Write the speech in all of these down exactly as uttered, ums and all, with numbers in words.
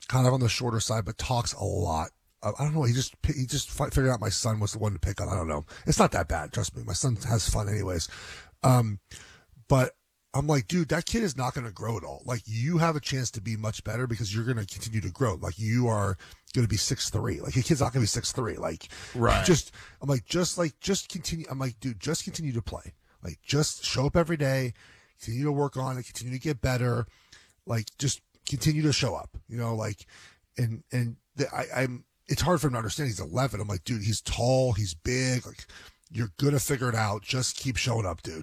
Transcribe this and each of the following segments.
kind of on the shorter side, but talks a lot. Uh, I don't know. He just he just fi- figured out my son was the one to pick on. I don't know. It's not that bad. Trust me. My son has fun anyways. Um, but I'm like, dude, that kid is not going to grow at all. Like, you have a chance to be much better because you're going to continue to grow. Like, you are going to be six three. Like, your kid's not going to be six three. Like, right. Just, I'm like, just like, just continue. I'm like, dude, just continue to play. Like, just show up every day, continue to work on it, continue to get better. Like, just continue to show up, you know, like, and, and the, I, I'm, it's hard for him to understand. He's eleven. I'm like, dude, he's tall, he's big. Like, you're going to figure it out. Just keep showing up, dude.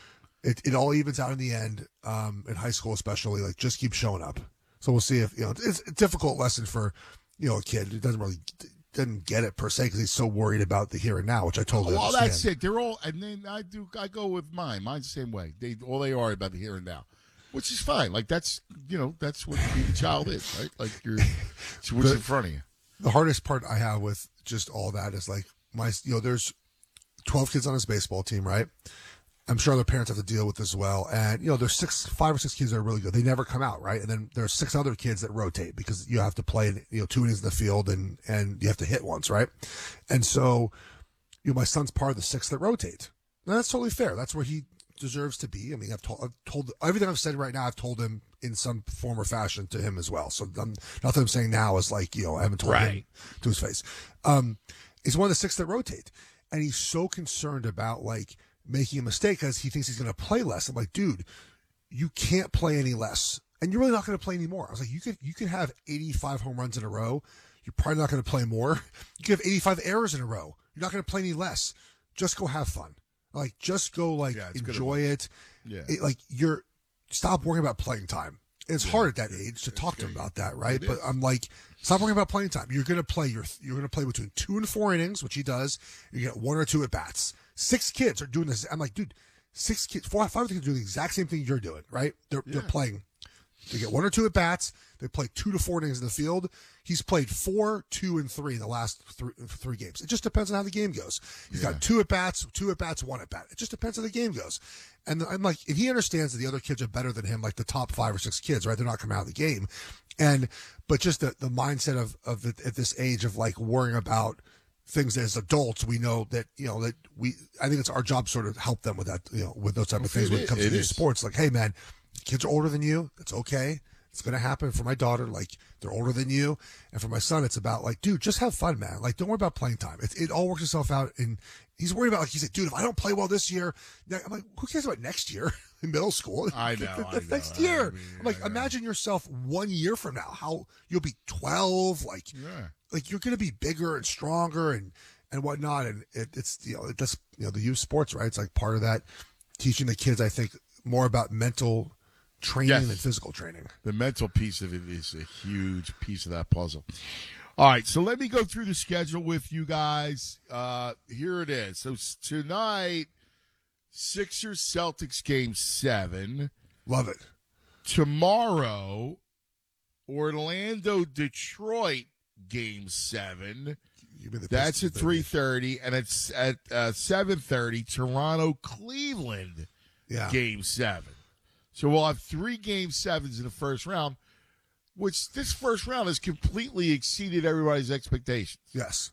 It it all evens out in the end, um, in high school especially. Like, just keep showing up. So we'll see if, you know, it's a difficult lesson for, you know, a kid who doesn't really, doesn't get it per se because he's so worried about the here and now, which I totally well, understand. That's it. They're all, and then I do, I go with mine. Mine's the same way. They all they are about the here and now, which is fine. Like, that's, you know, that's what being a child is, right? Like, you're, it's what's in front of you. The hardest part I have with just all that is like my, you know, there's twelve kids on his baseball team, right? I'm sure other parents have to deal with this as well. And, you know, there's six, five or six kids that are really good. They never come out, right? And then there's six other kids that rotate because you have to play, you know, two innings in the field and, and you have to hit once, right? And so, you know, my son's part of the six that rotate. And that's totally fair. That's where he deserves to be. I mean, I've told, I've told everything I've said right now, I've told him in some form or fashion to him as well. So I'm, nothing I'm saying now is like, you know, I haven't told right. him to his face. Um, he's one of the six that rotate. And he's so concerned about like, making a mistake because he thinks he's going to play less. I'm like, dude, you can't play any less, and you're really not going to play any more. I was like, you could you could have eighty-five home runs in a row. You're probably not going to play more. You could have eighty-five errors in a row. You're not going to play any less. Just go have fun. Like, just go like yeah, enjoy it. Yeah. it. Like, you're stop worrying about playing time. It's yeah. hard at that age to talk to him about that, right? It But is. I'm like, stop worrying about playing time. You're going to play. You're you're going to play between two and four innings, which he does. You get one or two at bats. Six kids are doing this. I'm like, dude, six kids, four, five kids are doing the exact same thing you're doing, right? They're yeah. they're playing. They get one or two at bats. They play two to four innings in the field. He's played four, two, and three in the last three, three games. It just depends on how the game goes. He's yeah. got two at bats, two at bats, one at bat. It just depends how the game goes. And I'm like, and he understands that the other kids are better than him, like the top five or six kids, right? They're not coming out of the game. And, but just the, the mindset of, of the, at this age of like worrying about things as adults, we know that, you know, that we, I think it's our job to sort of help them with that, you know, with those type of things when it comes to these sports. Like, hey man, kids are older than you. That's okay. It's going to happen. For my daughter, like, they're older than you. And for my son, it's about like, dude, just have fun, man. Like, don't worry about playing time. It, it all works itself out. And he's worried about, like, he's like, dude, if I don't play well this year, I'm like, who cares about next year in middle school? I know. the, I the next know. year. I mean, I'm like, imagine yourself one year from now, how you'll be twelve. Like, yeah. like you're going to be bigger and stronger and, and whatnot. And it, it's, you know, it does, you know, the youth sports, right? It's like part of that teaching the kids, I think, more about mental training yes. and physical training. The mental piece of it is a huge piece of that puzzle. All right, so let me go through the schedule with you guys. Uh, here it is. So tonight, Sixers Celtics game seven. Love it. Tomorrow, Orlando Detroit game seven. That's at three thirty, and it's at uh, seven thirty. Toronto Cleveland yeah. game seven. So we'll have three game sevens in the first round, which this first round has completely exceeded everybody's expectations. Yes.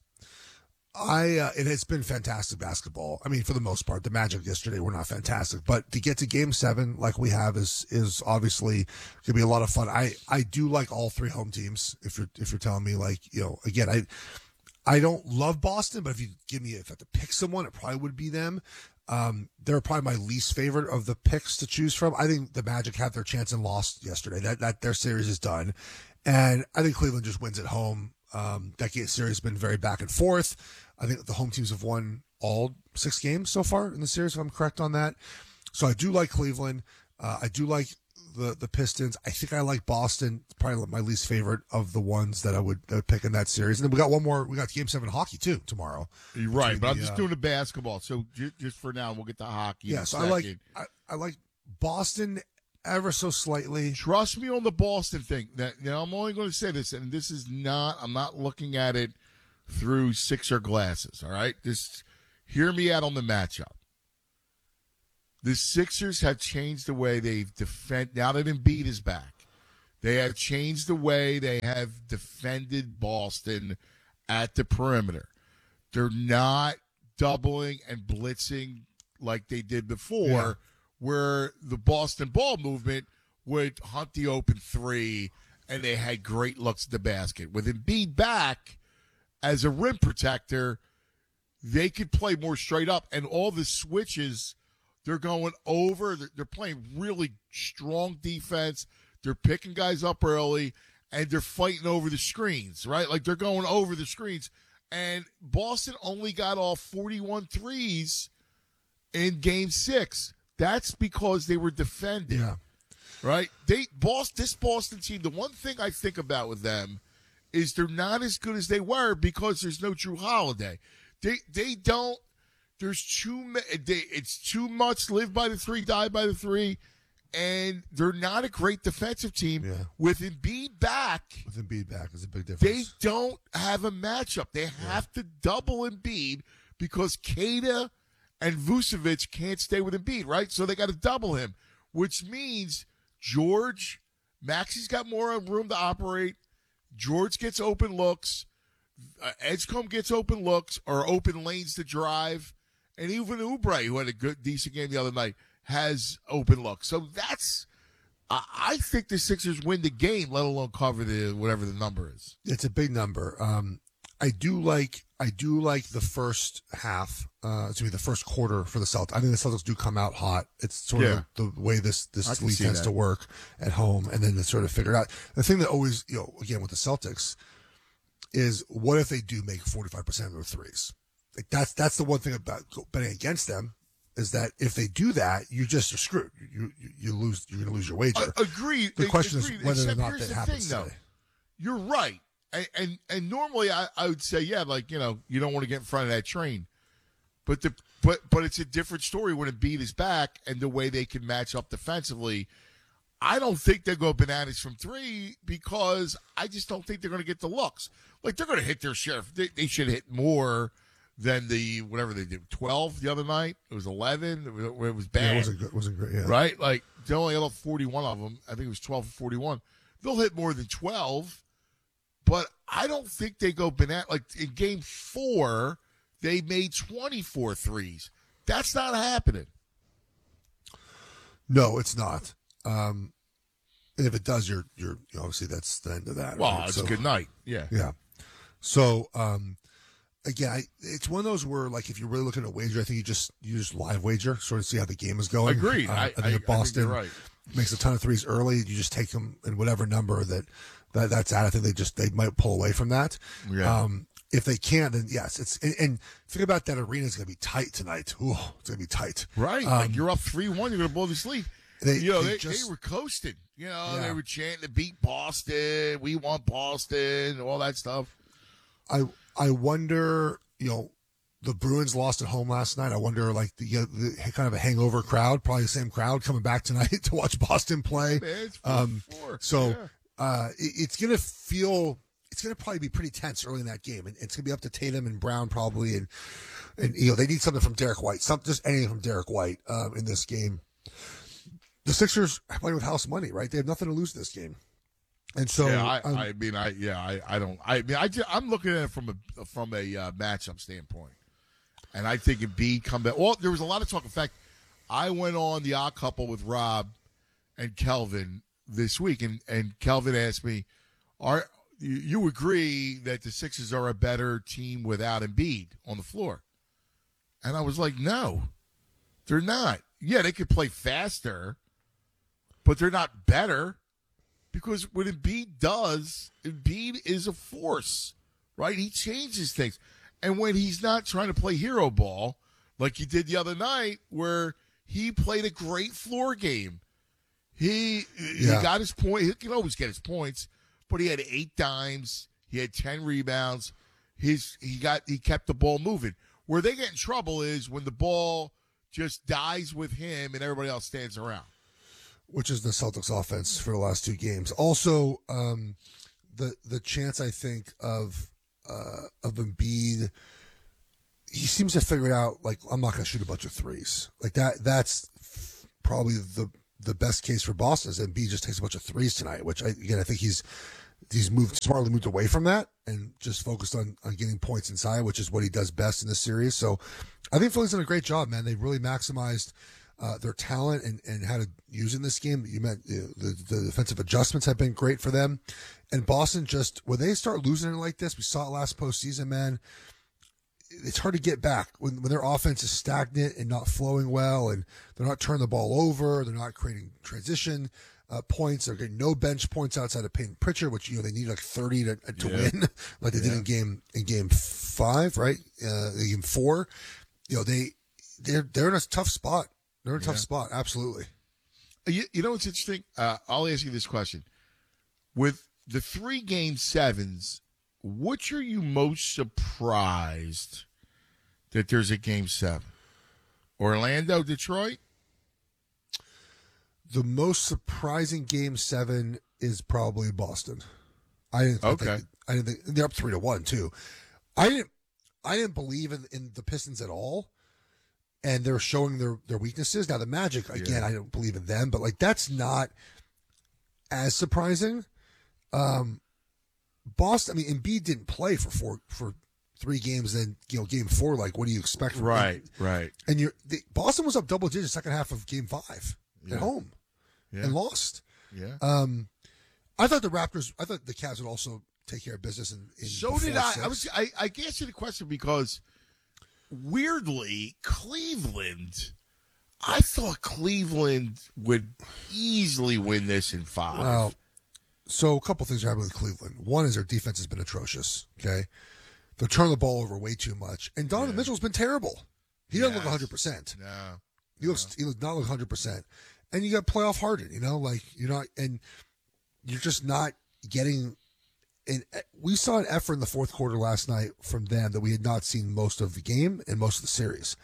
I uh, it has been fantastic basketball. I mean, for the most part, the Magic yesterday were not fantastic, but to get to game seven like we have is is obviously going to be a lot of fun. I, I do like all three home teams. If you're if you're telling me, like, you know, again, I I don't love Boston, but if you give me if I had to pick someone, it probably would be them. Um, they're probably my least favorite of the picks to choose from. I think the Magic had their chance and lost yesterday. That that their series is done, and I think Cleveland just wins at home. Um, that game series has been very back and forth. I think the home teams have won all six games so far in the series, if I'm correct on that. So I do like Cleveland. Uh, I do like the the Pistons. I think I like Boston. It's probably my least favorite of the ones that I would, that I would pick in that series. And then we got one more. We got Game Seven hockey too tomorrow. You're right, but I'm the, just uh, doing the basketball. So just, just for now, we'll get to hockey. Yeah, in a so second. I like I, I like Boston ever so slightly. Trust me on the Boston thing. That, you know, I'm only going to say this, and this is not. I'm not looking at it through Sixer glasses. All right, just hear me out on the matchup. The Sixers have changed the way they've defend. Now that Embiid is back, They have changed the way they have defended Boston at the perimeter. They're not doubling and blitzing like they did before, yeah. where the Boston ball movement would hunt the open three, and they had great looks at the basket. With Embiid back as a rim protector, they could play more straight up, and all the switches, they're going over. They're, they're playing really strong defense. They're picking guys up early, and they're fighting over the screens, right? Like, they're going over the screens. And Boston only got off forty-one threes in game six. That's because they were defending, yeah. right? They Boston, This Boston team, the one thing I think about with them is they're not as good as they were because there's no Jrue Holiday. They they don't. There's too they, It's too much live by the three, die by the three, and they're not a great defensive team. Yeah. With Embiid back, with Embiid back is a big difference. They don't have a matchup. They have yeah. to double Embiid because Keita and Vucevic can't stay with Embiid, right? So they got to double him, which means George, Maxi's got more room to operate. George gets open looks. Uh, Edgecombe gets open looks or open lanes to drive. And even Oubre, who had a good, decent game the other night, has open looks. So that's, uh, I think the Sixers win the game, let alone cover the whatever the number is. It's a big number. Um, I do like, I do like the first half, uh, excuse me, the first quarter for the Celtics. I think the Celtics do come out hot. It's sort yeah. of the way this, this I league tends that. to work at home, and then to sort of figure it out. The thing that always, you know, again with the Celtics, is what if they do make forty-five percent of their threes? Like that's that's the one thing about betting against them, is that if they do that, you just are screwed. You you, you lose. You're going to lose your wager. Uh, agree. The question agreed. is whether Except or not that the happens thing, today. You're right, and, and and normally I, I would say yeah, like you know you don't want to get in front of that train, but the but but it's a different story when Embiid is back and the way they can match up defensively. I don't think they'll go bananas from three because I just don't think they're going to get the looks. Like, they're going to hit their share. They, they should hit more than the, whatever they did, twelve the other night. It was eleven. It was, it was bad. Yeah, it wasn't good. It wasn't great, yeah. Right? Like, they only hit forty-one of them. I think it was twelve or forty-one. They'll hit more than twelve, but I don't think they go bananas. Like, in game four, they made twenty-four threes. That's not happening. No, it's not. Um, and if it does, you're, you're obviously that's the end of that. Well, right? it's so, a good night. Yeah. Yeah. So, um, again, I, it's one of those where, like, if you're really looking at wager, I think you just you just live wager, sort of see how the game is going. Agreed. Uh, I, I think I, if Boston I think you're right. makes a ton of threes early, you just take them in whatever number that, that that's at. I think they just they might pull away from that. Yeah. Um, if they can, then yes, it's and, and think about that arena is going to be tight tonight. Ooh, it's going to be tight. Right. Um, like you're up three one, you're going to blow this lead. They, you know, they, they, just, they were coasting. You know, yeah. they were chanting to beat Boston. We want Boston, all that stuff. I I wonder, you know, the Bruins lost at home last night. I wonder, like, the, the kind of a hangover crowd, probably the same crowd coming back tonight to watch Boston play. Man, it's um, four. so Yeah. uh, it, it's going to feel, it's going to probably be pretty tense early in that game. And it's going to be up to Tatum and Brown probably. And, and you know, they need something from Derek White, some, just anything from Derek White um, in this game. The Sixers are playing with house money, right? They have nothing to lose this game. And so, yeah, I, um, I mean, I yeah, I, I don't. I mean, I just, I'm looking at it from a from a uh, matchup standpoint, and I think Embiid come back. Well, there was a lot of talk. In fact, I went on the Odd Couple with Rob and Kelvin this week, and and Kelvin asked me, "Are you, you agree that the Sixers are a better team without Embiid on the floor?" And I was like, "No, they're not. Yeah, they could play faster, but they're not better." Because what Embiid does, Embiid is a force, right? He changes things. And when he's not trying to play hero ball, like he did the other night, where he played a great floor game. He Yeah. he got his point. He can always get his points, but he had eight dimes. He had ten rebounds. His he got he kept the ball moving. Where they get in trouble is when the ball just dies with him and everybody else stands around. Which is the Celtics offense for the last two games. Also, um, the the chance I think of uh, of Embiid, he seems to figure it out. Like, I'm not going to shoot a bunch of threes. Like that. That's probably the the best case for Boston is Embiid just takes a bunch of threes tonight, which I, again I think he's he's moved smartly moved away from that and just focused on on getting points inside, which is what he does best in this series. So I think Philly's done a great job, man. They've really maximized uh, their talent and, and how to use in this game. You meant you know, the the defensive adjustments have been great for them, and Boston just when they start losing it like this, we saw it last postseason, man. It's hard to get back when, when their offense is stagnant and not flowing well, and they're not turning the ball over. They're not creating transition uh, points. They're getting no bench points outside of Peyton Pritchard, which you know they need like thirty to to yeah. win, like they yeah. did in game in game five, right? Uh, in game four, you know they they're they're in a tough spot. They're in a yeah. tough spot, absolutely. You, you know what's interesting? Uh, I'll ask you this question: with the three game sevens, which are you most surprised that there's a game seven? Orlando, Detroit? The most surprising game seven is probably Boston. I didn't think okay. They, I didn't think they're up three to one too. I didn't I didn't believe in, in the Pistons at all. And they're showing their, their weaknesses. Now the Magic, again, yeah. I don't believe in them, but like that's not as surprising. Um Boston, I mean, Embiid didn't play for four for three games. Then you know, game four, like, what do you expect from right, him? right? And you're the, Boston was up double digits second half of game five yeah. at home yeah. and lost. Yeah. Um, I thought the Raptors, I thought the Cavs would also take care of business. In, in so did I. Six. I was. I, I asked you the question because weirdly, Cleveland. I thought Cleveland would easily win this in five. Well, so a couple things are happening with Cleveland. One is their defense has been atrocious, okay? They're turning the ball over way too much. And Donovan yeah. Mitchell's been terrible. He doesn't yes. look one hundred percent. No. He looks no. he looks not look one hundred percent. And you got playoff Harden, you know? Like, you're not – and you're just not getting – and we saw an effort in the fourth quarter last night from them that we had not seen most of the game and most of the series.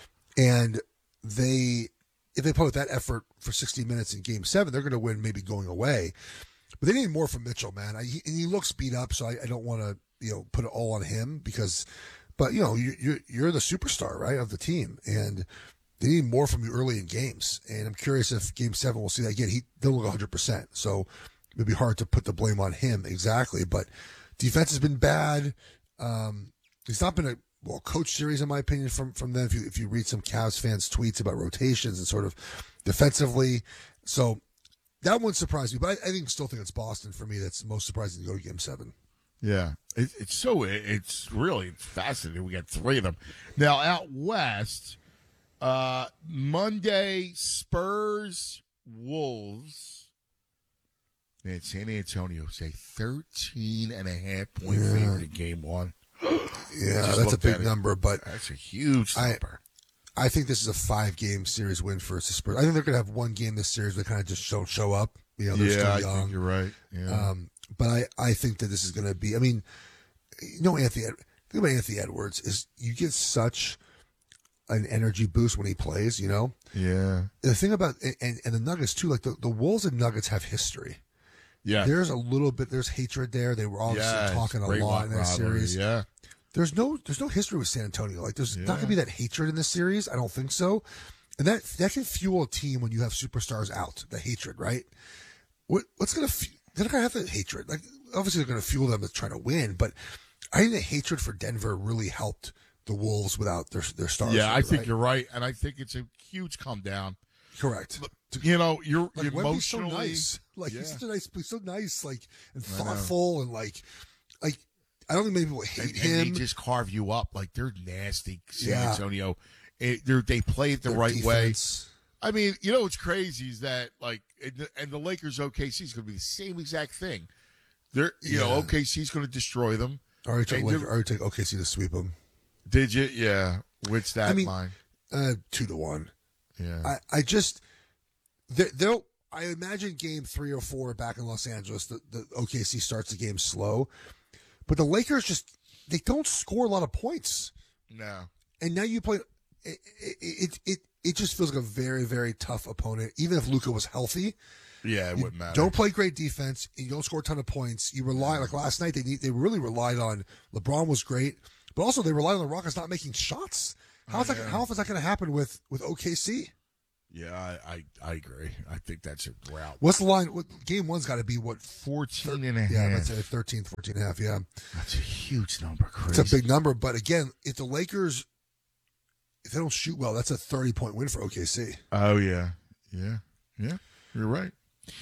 And they – if they put that effort for sixty minutes in game seven, they're going to win maybe going away. But they need more from Mitchell, man. I, he, and he looks beat up, so I, I don't want to, you know, put it all on him because, but you know, you, you're you're the superstar, right, of the team, and they need more from you early in games. And I'm curious if Game Seven we'll see that again. He they'll look one hundred percent, so it'd be hard to put the blame on him exactly. But defense has been bad. Um, it's not been a well coach series, in my opinion, from from them. If you if you read some Cavs fans' tweets about rotations and sort of defensively, so. That one surprised me, but I, I think still think it's Boston for me. That's most surprising to go to Game Seven. Yeah, it, it's so it's really fascinating. We got three of them now out west. Uh, Monday, Spurs, Wolves. Man, San Antonio's a thirteen and a half point yeah. favorite in Game One. Yeah, that's a big number, but that's a huge number. I, I think this is a five-game series win for the Spurs. I think they're going to have one game this series that kind of just don't show up. You know, they're yeah, still young. I think you're right. Yeah. Um, but I, I think that this is going to be. I mean, you know, Anthony. Think about Anthony Edwards. Is you get such an energy boost when he plays. You know. Yeah. The thing about and and the Nuggets too. Like the, the Wolves and Nuggets have history. Yeah. There's a little bit. There's hatred there. They were obviously yes, talking a lot in that rivalry, series. Yeah. There's no there's no history with San Antonio. Like there's yeah. not gonna be that hatred in this series. I don't think so. And that that can fuel a team when you have superstars out. The hatred, right? What what's gonna they're not gonna have that hatred. Like obviously they're gonna fuel them to try to win, but I think the hatred for Denver really helped the Wolves without their their stars. Yeah, I right? think you're right, and I think it's a huge come down. Correct. You know, you're like, emotionally so nice. Like yeah. he's so nice, he's so nice, like and thoughtful, and like like. I don't think many people hate and, him. And they just carve you up. Like, they're nasty, San yeah. Antonio. It, they play it the Their right defense. way. I mean, you know what's crazy is that, like, and the, and the Lakers O K C is going to be the same exact thing. They're, you yeah. know, O K C is going to destroy them. I already took, like, I already took O K C to sweep them. Did you? Yeah. What's that I mean, line? Uh, two to one. Yeah. I, I just, they'll, I imagine game three or four back in Los Angeles, the, the O K C starts the game slow. But the Lakers just, they don't score a lot of points. No. And now you play, it, it, it, it just feels like a very, very tough opponent. Even if Luka was healthy. Yeah, it wouldn't matter. Don't play great defense. And you don't score a ton of points. You rely, like last night, they need, they really relied on, LeBron was great. But also they relied on the Rockets not making shots. How is that, how is that going to happen with, with O K C? Yeah, I, I, I agree. I think that's a route. What's the line? What, game one's got to be, what? fourteen and a half. Yeah, that's it. thirteen, fourteen and a half, yeah. That's a huge number, Chris. It's a big number, but again, if the Lakers, if they don't shoot well, that's a thirty-point win for O K C. Oh, yeah. Yeah. Yeah. You're right.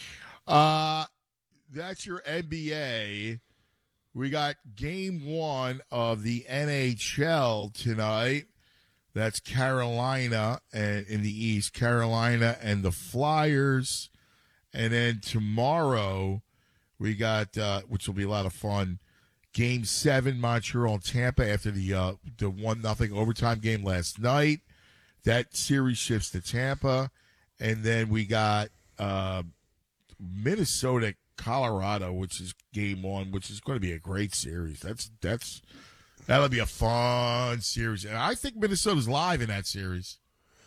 Uh, that's your N B A. We got game one of the N H L tonight. That's Carolina and in the East, Carolina and the Flyers. And then tomorrow we got, uh, which will be a lot of fun, Game Seven, Montreal and Tampa after the uh, the one nothing overtime game last night. That series shifts to Tampa, and then we got uh, Minnesota, Colorado, which is Game One, which is going to be a great series. That's that's. That'll be a fun series. And I think Minnesota's live in that series.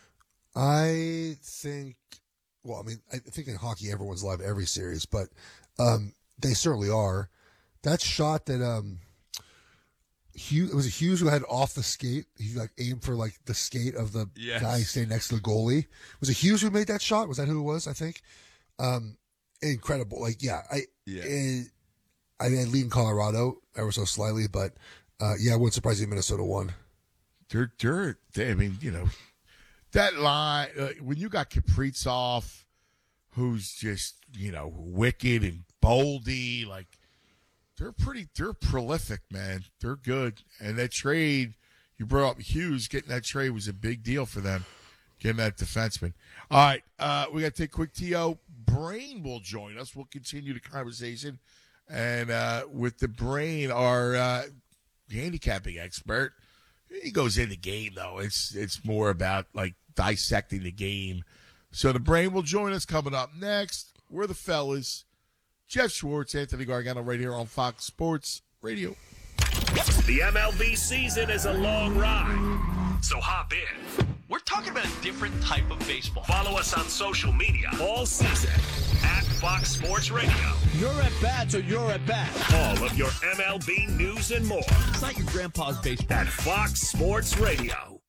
I think, well, I mean, I think in hockey everyone's live every series, but um, they certainly are. That shot that um, Hughes, it was Hughes who had off the skate. He like aimed for like the skate of the yes. guy standing next to the goalie. Was it Hughes who made that shot? Was that who it was? I think. Um, incredible. Like, yeah, I, yeah. It, I mean, I lean Colorado ever so slightly, but. Uh, yeah, I wouldn't surprise you if Minnesota won. They're, they're, they, I mean, you know, that line, uh, when you got Kaprizov, who's just, you know, wicked and boldy, like, they're pretty, they're prolific, man. They're good. And that trade, you brought up Hughes, getting that trade was a big deal for them, getting that defenseman. All right, uh, we got to take a quick T O. Brain will join us. We'll continue the conversation. And uh, with the Brain, our uh, handicapping expert, he goes in the game though. It's it's more about like dissecting the game. So the Brain will join us coming up next. We're the fellas, Jeff Schwartz, Anthony Gargano, right here on Fox Sports Radio. The M L B season is a long ride, so hop in. We're talking about a different type of baseball. Follow us on social media all season at Fox Sports Radio. You're at bat, so you're at bat. All of your M L B news and more. It's not your grandpa's baseball. At Fox Sports Radio.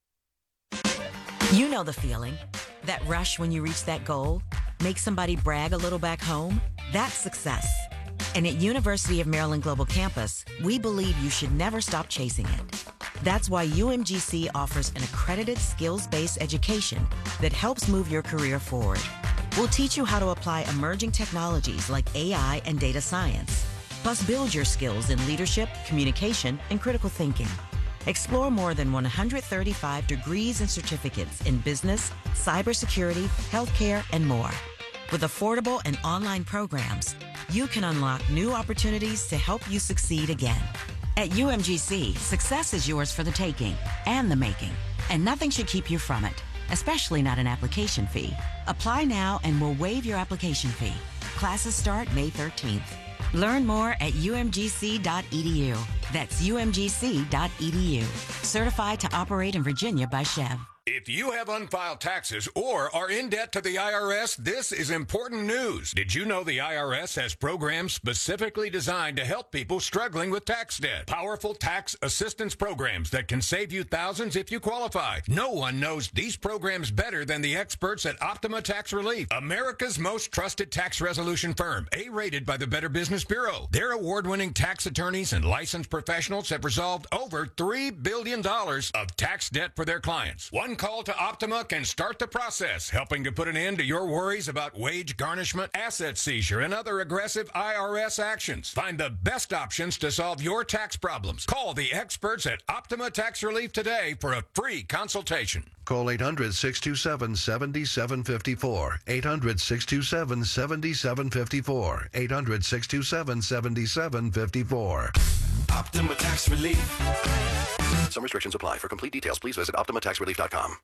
You know the feeling. That rush when you reach that goal. Make somebody brag a little back home. That's success. And at University of Maryland Global Campus, we believe you should never stop chasing it. That's why U M G C offers an accredited skills-based education that helps move your career forward. We'll teach you how to apply emerging technologies like A I and data science, plus build your skills in leadership, communication, and critical thinking. Explore more than one hundred thirty-five degrees and certificates in business, cybersecurity, healthcare, and more. With affordable and online programs, you can unlock new opportunities to help you succeed again. At U M G C, success is yours for the taking and the making, and nothing should keep you from it, especially not an application fee. Apply now and we'll waive your application fee. Classes start May thirteenth. Learn more at U M G C dot E D U. That's U M G C dot E D U. Certified to operate in Virginia by Chev. If you have unfiled taxes or are in debt to the I R S, this is important news. Did you know the I R S has programs specifically designed to help people struggling with tax debt? Powerful tax assistance programs that can save you thousands if you qualify. No one knows these programs better than the experts at Optima Tax Relief, America's most trusted tax resolution firm, A-rated by the Better Business Bureau. Their award-winning tax attorneys and licensed professionals have resolved over three billion dollars of tax debt for their clients. One call to Optima can start the process, helping to put an end to your worries about wage garnishment, asset seizure, and other aggressive I R S actions. Find the best options to solve your tax problems. Call the experts at Optima Tax Relief today for a free consultation. Call eight hundred, six two seven, seven seven five four. eight hundred, six two seven, seven seven five four. eight hundred, six two seven, seven seven five four. Optima Tax Relief. Some restrictions apply. For complete details, please visit optima tax relief dot com.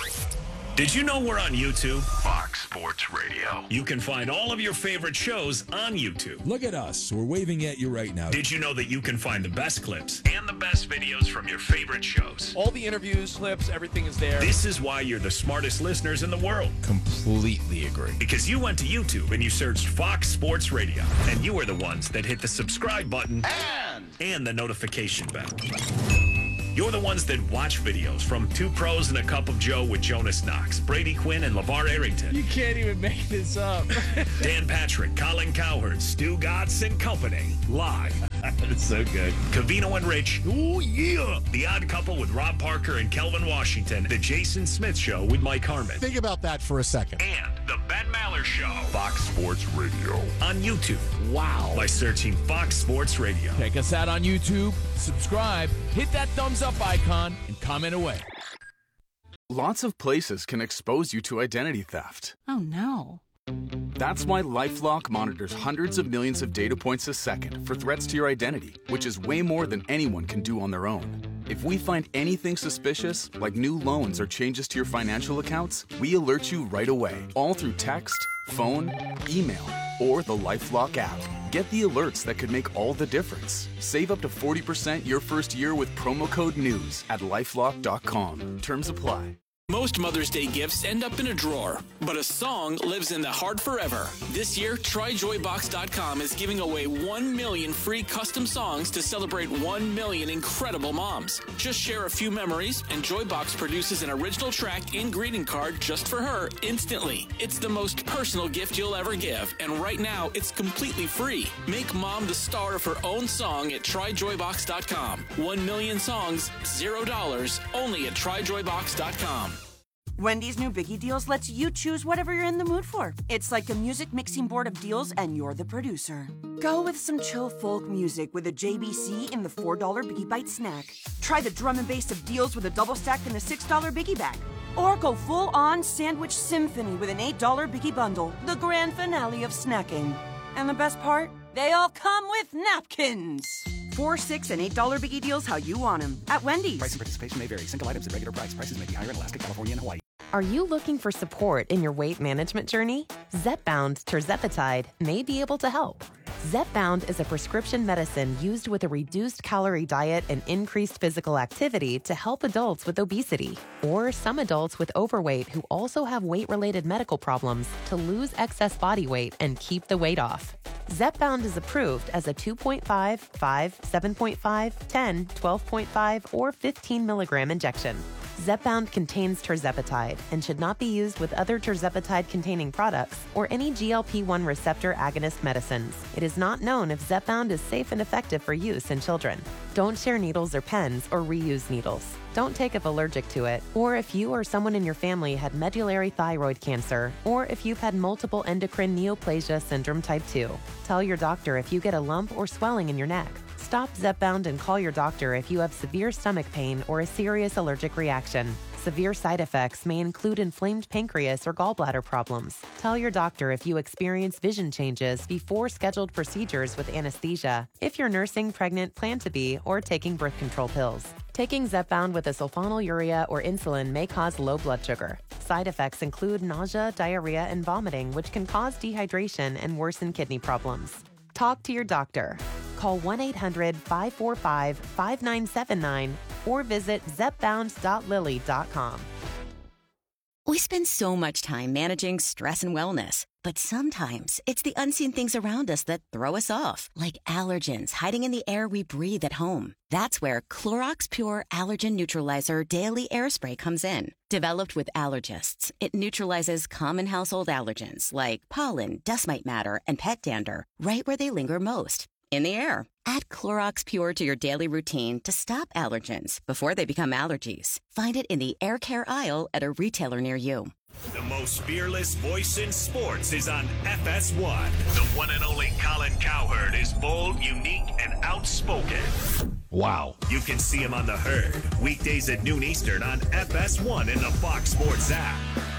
Did you know we're on YouTube? Fox Sports Radio. You can find all of your favorite shows on YouTube. Look at us. We're waving at you right now. Did you know that you can find the best clips and the best videos from your favorite shows? All the interviews, clips, everything is there. This is why you're the smartest listeners in the world. Completely agree. Because you went to YouTube and you searched Fox Sports Radio, and you were the ones that hit the subscribe button and, and the notification bell. You're the ones that watch videos from Two Pros and a Cup of Joe with Jonas Knox, Brady Quinn, and LeVar Arrington. You can't even make this up. Dan Patrick, Colin Cowherd, Stu Gatz and Company. Live. That's so good. Covino and Rich. Oh, yeah. The Odd Couple with Rob Parker and Kelvin Washington. The Jason Smith Show with Mike Harmon. Think about that for a second. And the Ben Maller Show. Fox Sports Radio. On YouTube. Wow. By searching Fox Sports Radio. Check us out on YouTube, subscribe, hit that thumbs up icon, and comment away. Lots of places can expose you to identity theft. Oh, no. That's why LifeLock monitors hundreds of millions of data points a second for threats to your identity, which is way more than anyone can do on their own. If we find anything suspicious, like new loans or changes to your financial accounts, we alert you right away, all through text, phone, email, or the LifeLock app. Get the alerts that could make all the difference. Save up to forty percent your first year with promo code NEWS at lifelock dot com. Terms apply. Most Mother's Day gifts end up in a drawer, but a song lives in the heart forever. This year, try joy box dot com is giving away one million free custom songs to celebrate one million incredible moms. Just share a few memories, and Joybox produces an original track and greeting card just for her instantly. It's the most personal gift you'll ever give, and right now, it's completely free. Make mom the star of her own song at try joy box dot com. One million songs, zero dollars, only at try joy box dot com. Wendy's new Biggie Deals lets you choose whatever you're in the mood for. It's like a music mixing board of deals, and you're the producer. Go with some chill folk music with a J B C in the four dollar Biggie Bite snack. Try the drum and bass of deals with a double stack in the six dollar Biggie bag. Or go full-on sandwich symphony with an eight dollar Biggie bundle, the grand finale of snacking. And the best part? They all come with napkins. Four, six, and eight dollar Biggie Deals how you want them at Wendy's. Price and participation may vary. Single items at regular price. Prices may be higher in Alaska, California, and Hawaii. Are you looking for support in your weight management journey? Zepbound Tirzepatide may be able to help. Zepbound is a prescription medicine used with a reduced calorie diet and increased physical activity to help adults with obesity or some adults with overweight who also have weight-related medical problems to lose excess body weight and keep the weight off. Zepbound is approved as a two point five, five, seven point five, ten, twelve point five, or fifteen milligram injection. Zepbound contains tirzepatide and should not be used with other tirzepatide-containing products or any G L P one receptor agonist medicines. It is not known if Zepbound is safe and effective for use in children. Don't share needles or pens or reuse needles. Don't take if allergic to it, or if you or someone in your family had medullary thyroid cancer, or if you've had multiple endocrine neoplasia syndrome type two. Tell your doctor if you get a lump or swelling in your neck. Stop Zepbound and call your doctor if you have severe stomach pain or a serious allergic reaction. Severe side effects may include inflamed pancreas or gallbladder problems. Tell your doctor if you experience vision changes before scheduled procedures with anesthesia, if you're nursing, pregnant, plan to be, or taking birth control pills. Taking Zepbound with a sulfonylurea or insulin may cause low blood sugar. Side effects include nausea, diarrhea, and vomiting, which can cause dehydration and worsen kidney problems. Talk to your doctor. Call one eight hundred, five four five, five nine seven nine or visit zepbound dot lilly dot com. We spend so much time managing stress and wellness, but sometimes it's the unseen things around us that throw us off, like allergens hiding in the air we breathe at home. That's where Clorox Pure Allergen Neutralizer Daily Air Spray comes in. Developed with allergists, it neutralizes common household allergens like pollen, dust mite matter, and pet dander right where they linger most, in the air. Add Clorox Pure to your daily routine to stop allergens before they become allergies. Find it in the air care aisle at a retailer near you. The most fearless voice in sports is on F S one. The one and only Colin Cowherd is bold, unique, and outspoken. Wow. You can see him on The Herd, weekdays at noon Eastern on F S one in the Fox Sports app.